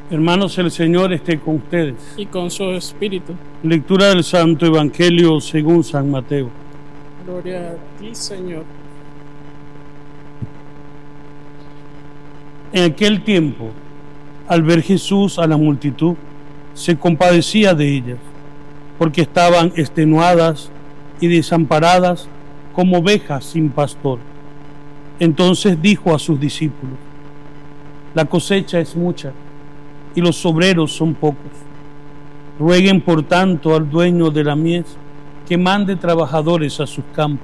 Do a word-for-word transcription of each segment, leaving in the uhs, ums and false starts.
Hermanos, el Señor esté con ustedes. Y con su espíritu. Lectura del Santo Evangelio según San Mateo. Gloria a ti, Señor. En aquel tiempo, al ver Jesús a la multitud, se compadecía de ellas, porque estaban extenuadas y desamparadas como ovejas sin pastor. Entonces dijo a sus discípulos: la cosecha es mucha y los obreros son pocos. Rueguen por tanto al dueño de la mies que mande trabajadores a sus campos.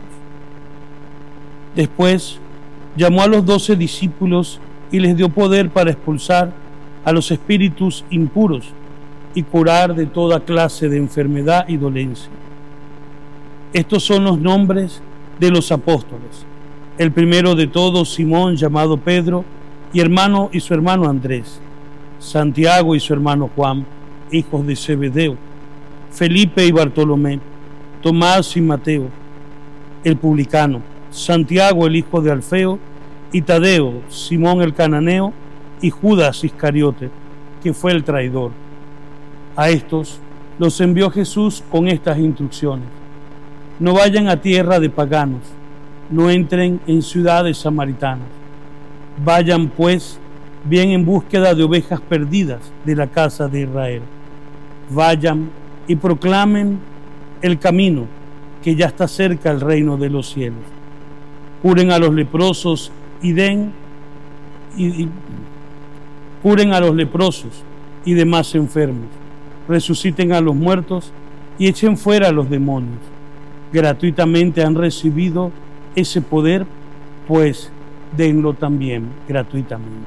Después llamó a los doce discípulos y les dio poder para expulsar a los espíritus impuros y curar de toda clase de enfermedad y dolencia. Estos son los nombres de los apóstoles. El primero de todos, Simón, llamado Pedro, y hermano y su hermano Andrés. Santiago y su hermano Juan, hijos de Zebedeo. Felipe y Bartolomé. Tomás y Mateo, el publicano. Santiago, el hijo de Alfeo, y Tadeo, Simón el cananeo, y Judas Iscariote, que fue el traidor. A estos los envió Jesús con estas instrucciones: no vayan a tierra de paganos, no entren en ciudades samaritanas. Vayan pues bien en búsqueda de ovejas perdidas de la casa de Israel. Vayan y proclamen el camino, que ya está cerca el reino de los cielos. Curen a los leprosos y den y, y curen a los leprosos y demás enfermos. Resuciten a los muertos y echen fuera a los demonios. Gratuitamente han recibido ese poder, pues denlo también gratuitamente.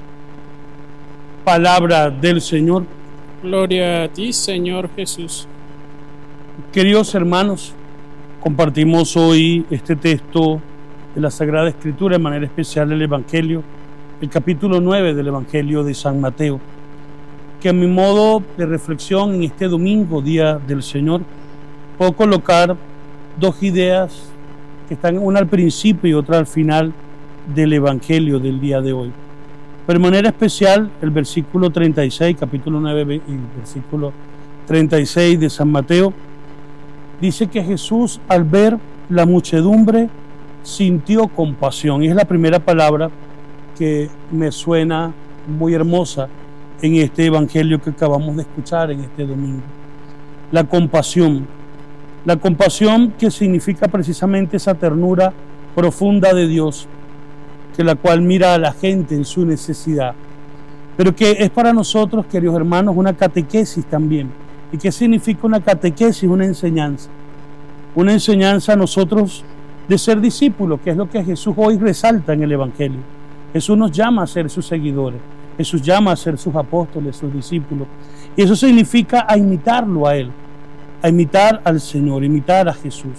Palabra del Señor. Gloria a ti, Señor Jesús. Queridos hermanos, compartimos hoy este texto de la Sagrada Escritura, de manera especial el Evangelio, el capítulo nueve del Evangelio de San Mateo, que a mi modo de reflexión en este domingo, Día del Señor, puedo colocar dos ideas que están una al principio y otra al final del Evangelio del día de hoy. Pero de manera especial el versículo treinta y seis, capítulo nueve y versículo treinta y seis de San Mateo, dice que Jesús, al ver la muchedumbre, sintió compasión. Y es la primera palabra que me suena muy hermosa en este Evangelio que acabamos de escuchar en este domingo. La compasión. La compasión, que significa precisamente esa ternura profunda de Dios, que la cual mira a la gente en su necesidad, pero que es para nosotros, queridos hermanos, una catequesis también. ¿Y qué significa una catequesis? Una enseñanza. Una enseñanza a nosotros de ser discípulos, que es lo que Jesús hoy resalta en el Evangelio. Jesús nos llama a ser sus seguidores. Jesús llama a ser sus apóstoles, sus discípulos. Y eso significa a imitarlo a Él, a imitar al Señor, imitar a Jesús.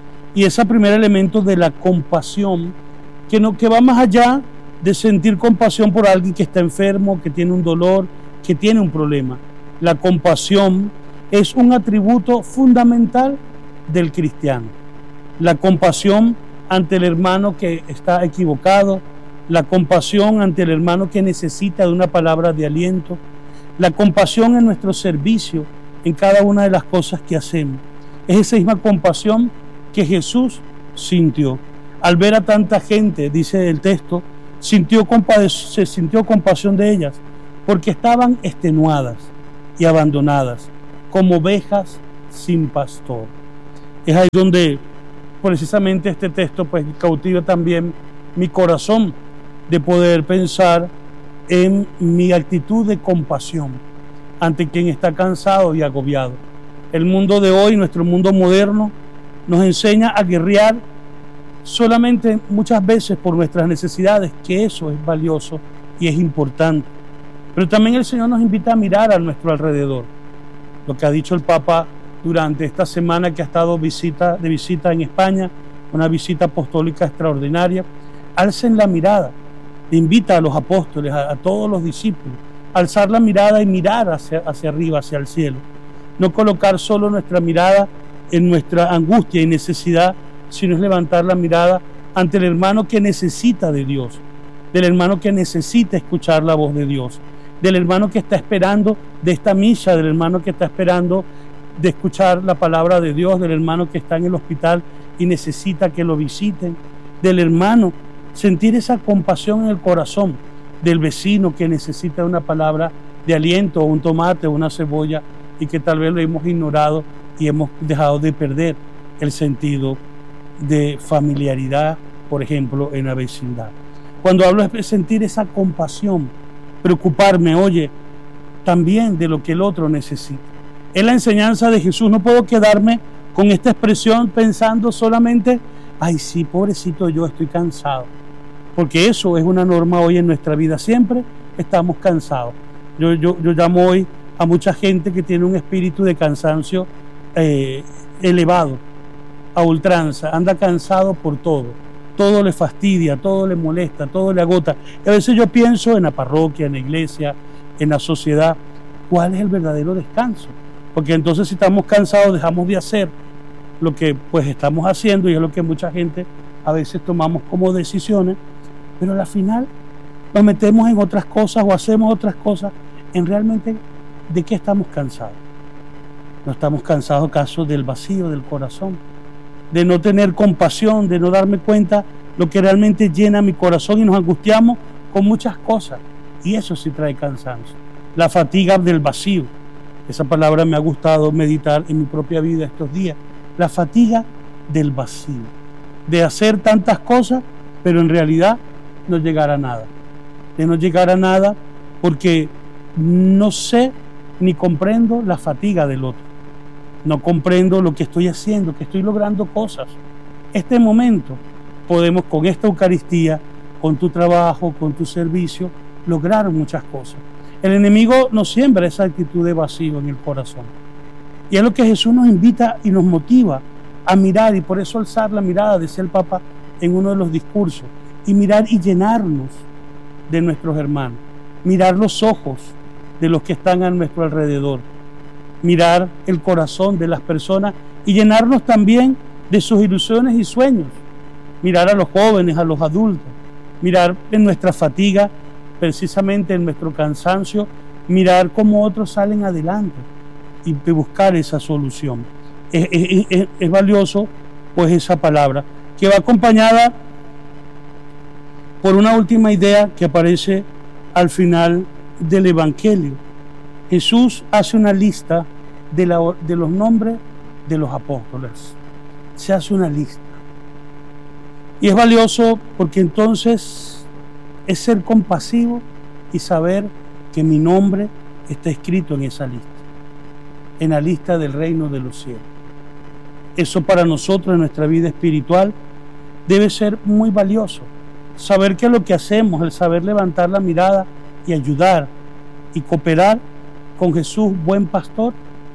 Y ese primer elemento de la compasión, que, no, que va más allá de sentir compasión por alguien que está enfermo, que tiene un dolor, que tiene un problema. La compasión es un atributo fundamental del cristiano. La compasión ante el hermano que está equivocado, la compasión ante el hermano que necesita de una palabra de aliento, la compasión en nuestro servicio, en cada una de las cosas que hacemos. Es esa misma compasión que Jesús sintió. Al ver a tanta gente, dice el texto, sintió se sintió compasión de ellas, porque estaban extenuadas y abandonadas, como ovejas sin pastor. Es ahí donde precisamente este texto pues cautiva también mi corazón, de poder pensar en mi actitud de compasión ante quien está cansado y agobiado. El mundo de hoy, nuestro mundo moderno, nos enseña a guerrear solamente muchas veces por nuestras necesidades, que eso es valioso y es importante. Pero también el Señor nos invita a mirar a nuestro alrededor. Lo que ha dicho el Papa durante esta semana que ha estado visita, de visita en España, una visita apostólica extraordinaria: alcen la mirada. Invita a los apóstoles, a, a todos los discípulos, a alzar la mirada y mirar hacia, hacia arriba, hacia el cielo. No colocar solo nuestra mirada en nuestra angustia y necesidad, sino es levantar la mirada ante el hermano que necesita de Dios, del hermano que necesita escuchar la voz de Dios, del hermano que está esperando de esta misa, del hermano que está esperando de escuchar la palabra de Dios, del hermano que está en el hospital y necesita que lo visiten, del hermano, sentir esa compasión en el corazón, del vecino que necesita una palabra de aliento, un tomate o una cebolla, y que tal vez lo hemos ignorado y hemos dejado de perder el sentido de familiaridad, por ejemplo, en la vecindad. Cuando hablo de sentir esa compasión, preocuparme, oye, también de lo que el otro necesita. Es la enseñanza de Jesús. No puedo quedarme con esta expresión pensando solamente, ay sí, pobrecito yo, estoy cansado. Porque eso es una norma hoy en nuestra vida. Siempre estamos cansados. Yo, yo, yo llamo hoy a mucha gente que tiene un espíritu de cansancio eh, elevado, a ultranza. Anda cansado por todo. Todo le fastidia, todo le molesta, todo le agota. Y a veces yo pienso en la parroquia, en la iglesia, en la sociedad, ¿cuál es el verdadero descanso? Porque entonces si estamos cansados dejamos de hacer lo que pues estamos haciendo, y es lo que mucha gente a veces tomamos como decisiones, pero al final nos metemos en otras cosas o hacemos otras cosas. En realmente, ¿de qué estamos cansados? ¿No estamos cansados acaso del vacío del corazón? De no tener compasión, de no darme cuenta lo que realmente llena mi corazón, y nos angustiamos con muchas cosas, y eso sí trae cansancio. La fatiga del vacío, esa palabra me ha gustado meditar en mi propia vida estos días. La fatiga del vacío, de hacer tantas cosas, pero en realidad no llegar a nada, de no llegar a nada porque no sé ni comprendo la fatiga del otro. No comprendo lo que estoy haciendo, que estoy logrando cosas. Este momento podemos con esta Eucaristía, con tu trabajo, con tu servicio, lograr muchas cosas. El enemigo nos siembra esa actitud de vacío en el corazón. Y es lo que Jesús nos invita y nos motiva a mirar, y por eso alzar la mirada, decía el Papa en uno de los discursos, y mirar y llenarnos de nuestros hermanos, mirar los ojos de los que están a nuestro alrededor, mirar el corazón de las personas y llenarnos también de sus ilusiones y sueños, mirar a los jóvenes, a los adultos, mirar en nuestra fatiga, precisamente en nuestro cansancio, mirar cómo otros salen adelante y buscar esa solución. Es, es, es, es valioso pues esa palabra, que va acompañada por una última idea que aparece al final del Evangelio. Jesús hace una lista de, la, de los nombres de los apóstoles. Se hace una lista. Y es valioso porque entonces es ser compasivo y saber que mi nombre está escrito en esa lista, en la lista del reino de los cielos. Eso para nosotros en nuestra vida espiritual debe ser muy valioso. Saber que lo que hacemos, el saber levantar la mirada y ayudar y cooperar con Jesús, buen pastor,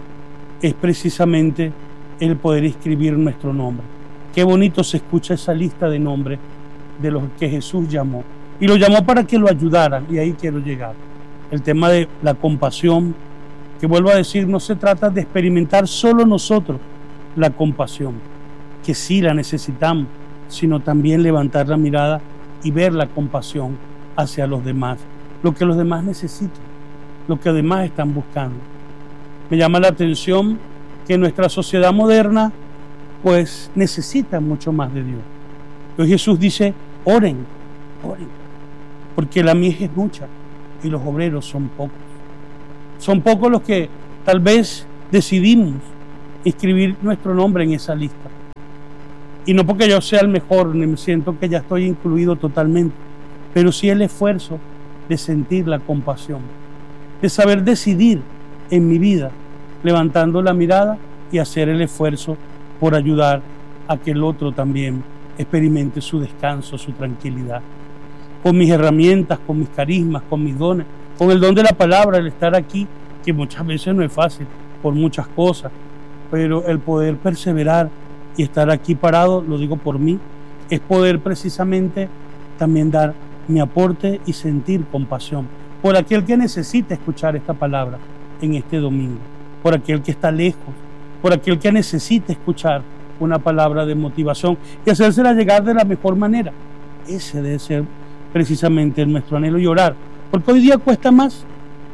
es precisamente el poder escribir nuestro nombre. Qué bonito se escucha esa lista de nombres de los que Jesús llamó. Y lo llamó para que lo ayudaran, y ahí quiero llegar. El tema de la compasión, que vuelvo a decir, no se trata de experimentar solo nosotros la compasión, que sí la necesitamos, sino también levantar la mirada y ver la compasión hacia los demás, lo que los demás necesitan, lo que los demás están buscando. Me llama la atención que nuestra sociedad moderna pues necesita mucho más de Dios. Hoy Jesús dice, oren, oren, porque la mies es mucha y los obreros son pocos. Son pocos los que tal vez decidimos inscribir nuestro nombre en esa lista. Y no porque yo sea el mejor, ni me siento que ya estoy incluido totalmente, pero sí el esfuerzo de sentir la compasión, de saber decidir en mi vida, levantando la mirada y hacer el esfuerzo por ayudar a que el otro también experimente su descanso, su tranquilidad. Con mis herramientas, con mis carismas, con mis dones, con el don de la palabra, el estar aquí, que muchas veces no es fácil por muchas cosas, pero el poder perseverar y estar aquí parado, lo digo por mí, es poder precisamente también dar mi aporte y sentir compasión por aquel que necesita escuchar esta palabra en este domingo, por aquel que está lejos, por aquel que necesita escuchar una palabra de motivación y hacérsela llegar de la mejor manera. Ese debe ser precisamente nuestro anhelo, y orar, porque hoy día cuesta más,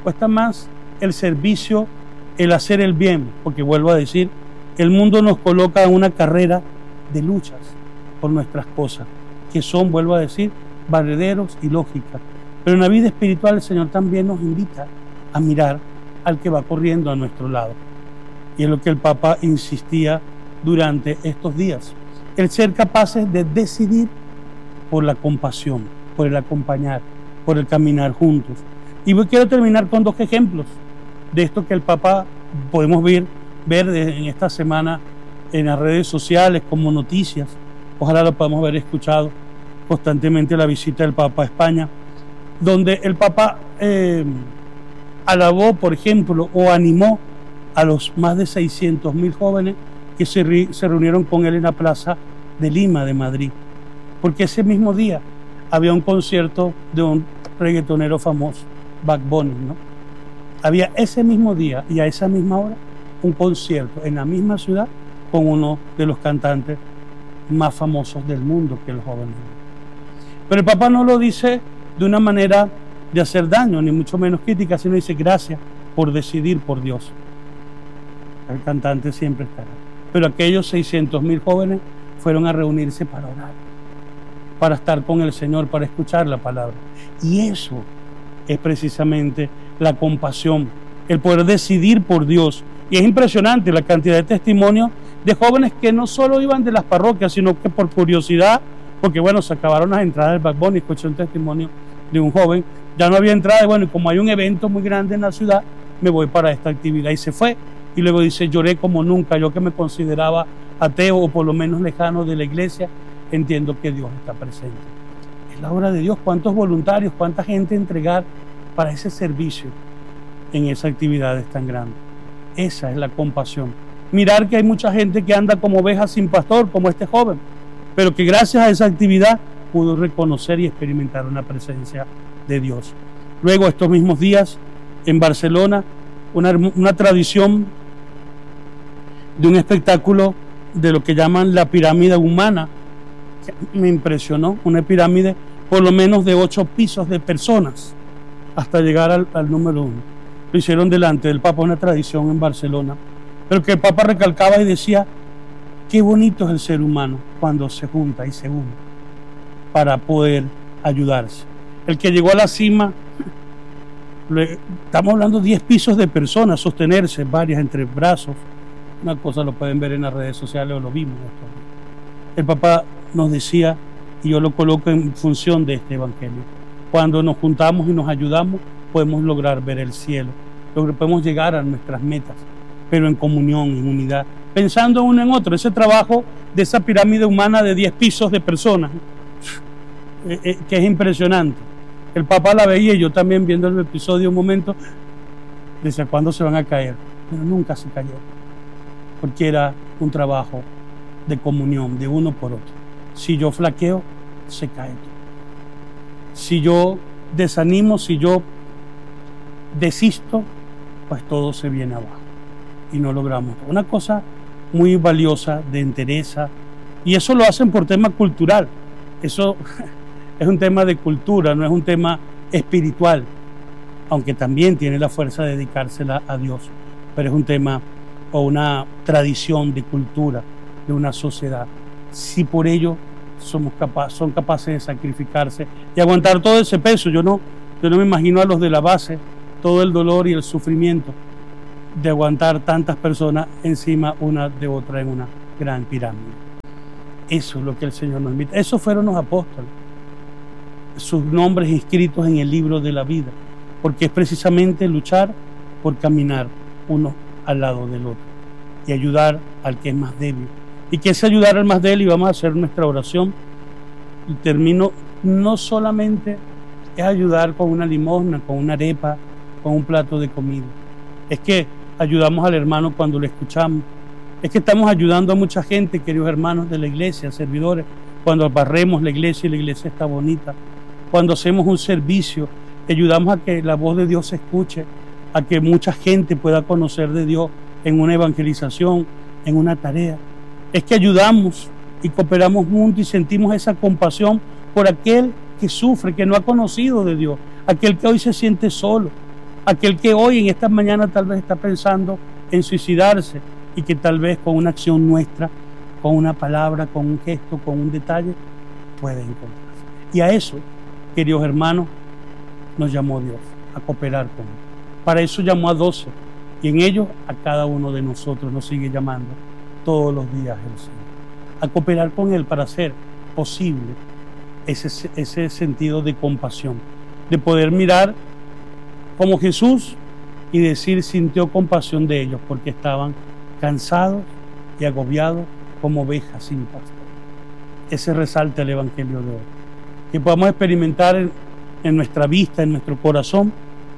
cuesta más el servicio, el hacer el bien, porque vuelvo a decir, el mundo nos coloca en una carrera de luchas por nuestras cosas, que son, vuelvo a decir, valederos y lógicas. Pero en la vida espiritual el Señor también nos invita a mirar al que va corriendo a nuestro lado. Y es lo que el Papa insistía durante estos días. El ser capaces de decidir por la compasión, por el acompañar, por el caminar juntos. Y hoy quiero terminar con dos ejemplos de esto que el Papa podemos ver, ver en esta semana en las redes sociales como noticias. Ojalá lo podamos haber escuchado constantemente la visita del Papa a España, donde el Papa eh, alabó, por ejemplo, o animó a los más de seiscientos mil jóvenes que se, re, se reunieron con él en la plaza de Lima, de Madrid, porque ese mismo día había un concierto de un reggaetonero famoso, Bad Bunny, ¿no? Había ese mismo día y a esa misma hora un concierto en la misma ciudad con uno de los cantantes más famosos del mundo, que los jóvenes. Pero el Papa no lo dice de una manera de hacer daño, ni mucho menos crítica, sino dice gracias por decidir por Dios. El cantante siempre estará. Pero aquellos seiscientos mil jóvenes fueron a reunirse para orar, para estar con el Señor, para escuchar la palabra. Y eso es precisamente la compasión, el poder decidir por Dios. Y es impresionante la cantidad de testimonios de jóvenes que no solo iban de las parroquias, sino que por curiosidad, porque bueno, se acabaron las entradas del Bad Bunny, escuché un testimonio de un joven, ya no había entrada, y bueno, y como hay un evento muy grande en la ciudad, me voy para esta actividad, y se fue. Y luego dice, lloré como nunca, yo que me consideraba ateo o por lo menos lejano de la iglesia, entiendo que Dios está presente. Es la obra de Dios, cuántos voluntarios, cuánta gente entregar para ese servicio en esas actividades tan grandes. Esa es la compasión. Mirar que hay mucha gente que anda como oveja sin pastor, como este joven, pero que gracias a esa actividad pudo reconocer y experimentar una presencia de Dios. Luego, estos mismos días, en Barcelona, una, una tradición de un espectáculo de lo que llaman la pirámide humana, que me impresionó, una pirámide por lo menos de ocho pisos de personas, hasta llegar al, al número uno. Lo hicieron delante del Papa, una tradición en Barcelona, pero que el Papa recalcaba y decía, qué bonito es el ser humano cuando se junta y se une para poder ayudarse. El que llegó a la cima, le, estamos hablando de diez pisos de personas, sostenerse, varias entre brazos, una cosa lo pueden ver en las redes sociales o lo vimos. El Papa nos decía, y yo lo coloco en función de este evangelio, cuando nos juntamos y nos ayudamos, podemos lograr ver el cielo, podemos llegar a nuestras metas, pero en comunión, en unidad, pensando uno en otro. Ese trabajo de esa pirámide humana de diez pisos de personas, eh, eh, que es impresionante. El Papa la veía y yo también viendo el episodio un momento, decía, ¿cuándo se van a caer? Pero nunca se cayeron, porque era un trabajo de comunión, de uno por otro. Si yo flaqueo, se cae todo. Si yo desanimo, si yo desisto, pues todo se viene abajo y no logramos. Una cosa muy valiosa de entereza, y eso lo hacen por tema cultural. Eso es un tema de cultura, no es un tema espiritual, aunque también tiene la fuerza de dedicársela a Dios, pero es un tema o una tradición de cultura de una sociedad. Si por ello somos capa- son capaces de sacrificarse y aguantar todo ese peso, yo no, yo no me imagino a los de la base, todo el dolor y el sufrimiento de aguantar tantas personas encima una de otra en una gran pirámide. Eso es lo que el Señor nos invita. Esos fueron los apóstoles, sus nombres inscritos en el libro de la vida, porque es precisamente luchar por caminar uno al lado del otro y ayudar al que es más débil. Y que es ayudar al más débil, y vamos a hacer nuestra oración. Y termino, no solamente es ayudar con una limosna, con una arepa, con un plato de comida. Es que ayudamos al hermano cuando lo escuchamos. Es que estamos ayudando a mucha gente, queridos hermanos de la iglesia, servidores, cuando barremos la iglesia y la iglesia está bonita. Cuando hacemos un servicio, ayudamos a que la voz de Dios se escuche, a que mucha gente pueda conocer de Dios en una evangelización, en una tarea. Es que ayudamos y cooperamos juntos y sentimos esa compasión por aquel que sufre, que no ha conocido de Dios, aquel que hoy se siente solo, Aquel que hoy en esta mañana tal vez está pensando en suicidarse y que tal vez con una acción nuestra, con una palabra, con un gesto, con un detalle, puede encontrarse. Y a eso, queridos hermanos, nos llamó Dios, a cooperar con Él. Para eso llamó a doce, y en ellos a cada uno de nosotros nos sigue llamando todos los días el Señor. A cooperar con Él para hacer posible ese, ese sentido de compasión, de poder mirar como Jesús y decir, sintió compasión de ellos porque estaban cansados y agobiados como ovejas sin pastor. Ese resalta el Evangelio de hoy. Que podamos experimentar en, en nuestra vista, en nuestro corazón,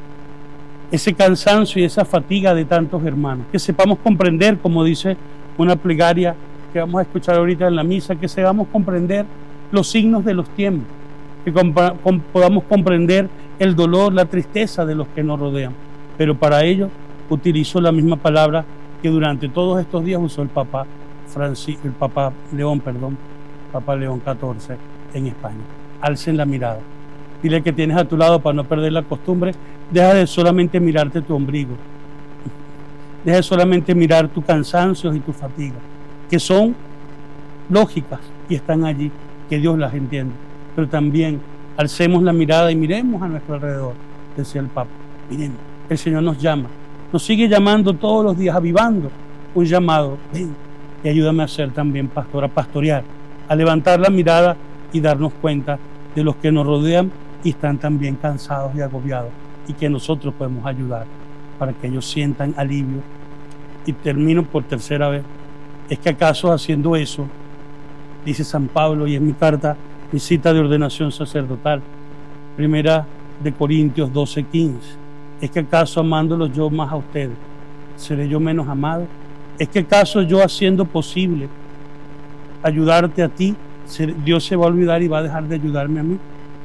ese cansancio y esa fatiga de tantos hermanos. Que sepamos comprender, como dice una plegaria que vamos a escuchar ahorita en la misa, que sepamos comprender los signos de los tiempos, que compa- com- podamos comprender el dolor, la tristeza de los que nos rodean. Pero para ello utilizó la misma palabra que durante todos estos días usó el Papa Francisco, el Papa León, perdón, Papa León catorce en España. Alcen la mirada. Dile que tienes a tu lado, para no perder la costumbre, deja de solamente mirarte tu ombligo. Deja de solamente mirar tus cansancios y tu fatiga, que son lógicas y están allí, que Dios las entiende. Pero también alcemos la mirada y miremos a nuestro alrededor, decía el Papa. Miremos, el Señor nos llama, nos sigue llamando todos los días, avivando un llamado. Ven y ayúdame a ser también pastor, a pastorear, a levantar la mirada y darnos cuenta de los que nos rodean y están también cansados y agobiados, y que nosotros podemos ayudar para que ellos sientan alivio. Y termino por tercera vez. ¿Es que acaso haciendo eso, dice San Pablo, y es mi carta, mi cita de ordenación sacerdotal, primera de Corintios doce quince, es que acaso amándolos yo más a ustedes, seré yo menos amado? ¿Es que acaso yo haciendo posible ayudarte a ti, Dios se va a olvidar y va a dejar de ayudarme a mí?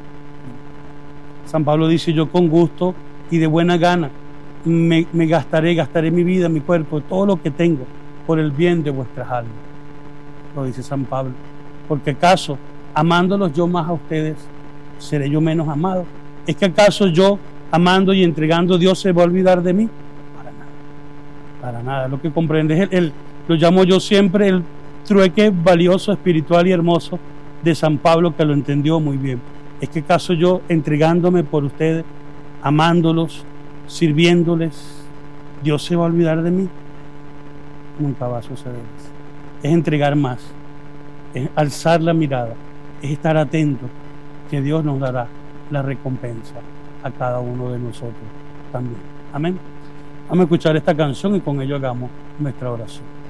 San Pablo dice, yo con gusto y de buena gana me, me gastaré, gastaré mi vida, mi cuerpo, todo lo que tengo por el bien de vuestras almas. Lo dice San Pablo. Porque acaso, amándolos yo más a ustedes, seré yo menos amado. ¿Es que acaso yo, amando y entregando, Dios se va a olvidar de mí? Para nada. Para nada. Lo que comprende es el, el lo llamo yo siempre el trueque valioso, espiritual y hermoso de San Pablo, que lo entendió muy bien. ¿Es que acaso yo, entregándome por ustedes, amándolos, sirviéndoles, Dios se va a olvidar de mí? Nunca va a suceder eso. Es entregar más, es alzar la mirada, es estar atento, que Dios nos dará la recompensa a cada uno de nosotros también. Amén. Vamos a escuchar esta canción y con ello hagamos nuestra oración.